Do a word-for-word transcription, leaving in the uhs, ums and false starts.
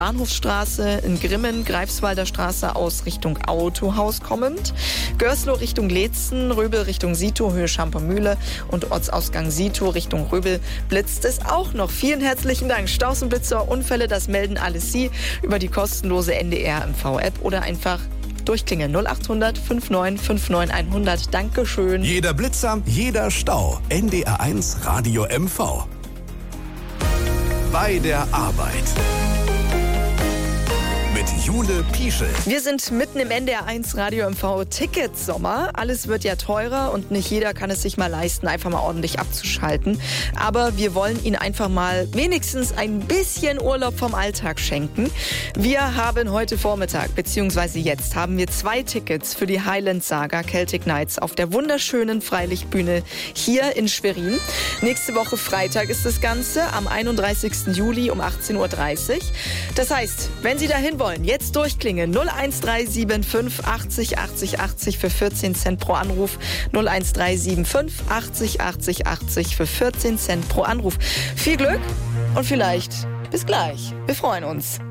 Bahnhofstraße, in Grimmen, Greifswalder Straße aus Richtung Autohaus kommend, Görsloh Richtung Leetzen, Röbel Richtung Sito, Höhe Schampermühle und Ortsausgang Sito Richtung Röbel blitzt es auch noch. Vielen herzlichen Dank. Staus und Blitzer, Unfälle, das melden alles Sie über die kostenlose N D R M V-App oder einfach durchklingeln. null acht hundert neunundfünfzig neunundfünfzig hundert. Dankeschön. Jeder Blitzer, jeder Stau. N D R eins Radio M V. Bei der Arbeit. Mit Jule Pieschel. Wir sind mitten im N D R eins Radio M V Ticketsommer. Alles wird ja teurer und nicht jeder kann es sich mal leisten, einfach mal ordentlich abzuschalten. Aber wir wollen Ihnen einfach mal wenigstens ein bisschen Urlaub vom Alltag schenken. Wir haben heute Vormittag, beziehungsweise jetzt, haben wir zwei Tickets für die Highland Saga Celtic Nights auf der wunderschönen Freilichtbühne hier in Schwerin. Nächste Woche Freitag ist das Ganze, am einunddreißigsten Juli um achtzehn Uhr dreißig. Das heißt, wenn Sie dahin wollen, jetzt durchklingen. null eins drei sieben fünf achtzig achtzig achtzig für vierzehn Cent pro Anruf. null eins drei sieben fünf achtzig achtzig achtzig für vierzehn Cent pro Anruf. Viel Glück und vielleicht bis gleich. Wir freuen uns.